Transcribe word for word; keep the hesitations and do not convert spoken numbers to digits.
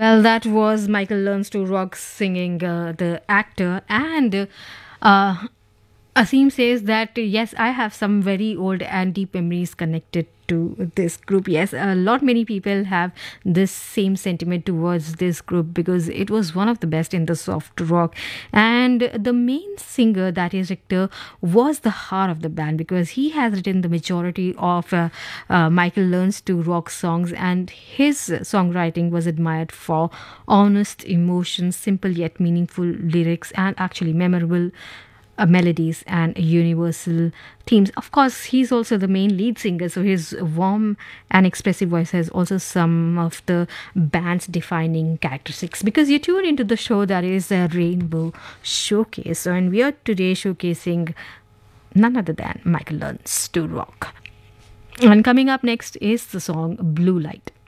Well, that was Michael Learns to Rock singing, uh, the actor. And uh, Asim says that, yes, I have some very old and deep memories connected to this group. Yes, a lot many people have this same sentiment towards this group because it was one of the best in the soft rock. And the main singer, that is Richter, was the heart of the band because he has written the majority of uh, uh, Michael Learns to Rock songs, and his songwriting was admired for honest emotions, simple yet meaningful lyrics, and actually memorable uh, melodies and universal themes. Of course, he's also the main lead singer, so his warm and expressive voice has also some of the band's defining characteristics. Because you tune into the show that is a Rainbow Showcase, and we are today showcasing none other than Michael Learns to Rock. And coming up next is the song Blue Light.